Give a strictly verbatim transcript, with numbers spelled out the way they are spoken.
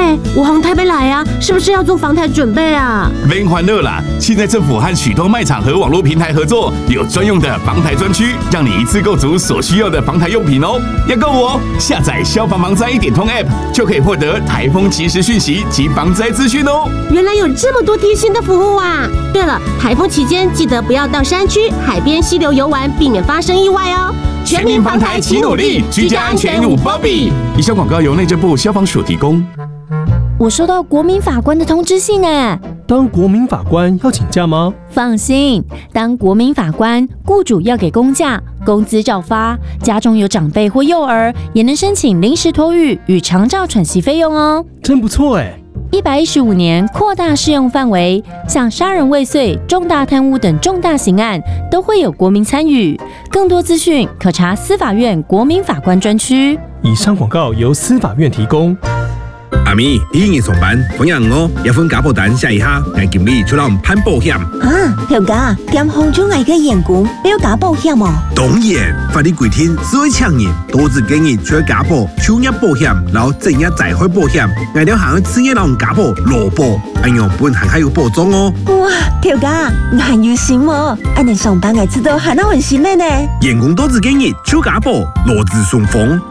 哎，我从台北来啊，是不是要做防台准备啊？ 别欢乐啦！现在政府和许多卖场和网络平台合作，有专用的防台专区，让你一次购足所需要的防台用品哦。要购我下载消防防灾一点通 App， 就可以获得台风即时讯息及防灾资讯哦。 原来有这么多贴心的服务啊！对了，台风期间记得不要到山区、海边、溪流游玩，避免发生意外哦。 全民防台齐努力，居家安全有保庇。以上广告由内政部消防署提供。 我收到国民法官的通知信呢。 当国民法官要请假吗？ 放心，当国民法官，雇主要给公假，工资照发。家中有长辈或幼儿，也能申请临时托育与长照喘息费用哦。 真不错哎！ 一百一十五年扩大适用范围，像杀人未遂、重大贪污等重大刑案都会有国民参与。更多资讯可查司法院国民法官专区。 以上广告由司法院提供。 阿咪，你今日上班，分享我一份假保单写一下，让经理出来攀保险。 啊，条家，兼行中危嘅员工要假保险哦。 当然，法律规定，所有厂人都只建议除了假保、商业保险，然后正业财产保险，外条行企业人假保、劳保，安样本行还有保障哦。 哇，条家，你很有心哦，安尼上班嘅知道还那很心累呢。 员工都只建议除假保，劳资双方。